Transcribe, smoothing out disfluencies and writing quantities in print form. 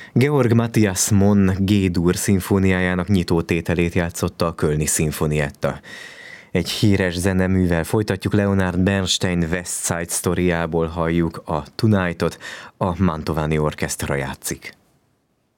Georg Matthias Monn G-dur szimfóniájának nyitó tételét játszotta a Kölni Szimfonietta. Egy híres zeneművel folytatjuk, Leonard Bernstein West Side Storyából halljuk a Tonight-ot, a Mantovani Orchestra játszik.